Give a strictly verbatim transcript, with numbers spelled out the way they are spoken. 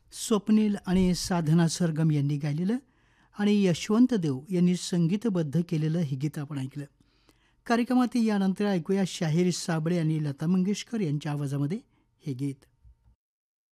स्वप्नील आणि साधना सरगम यांनी गायलेलं आणि यशवंत देव यांनी संगीतबद्ध केलेलं हे गीत आपण ऐकलं. कार्यक्रमात यानंतर ऐकूया शाहीर साबळे आणि लता मंगेशकर यांच्या आवाजामध्ये हे गीत.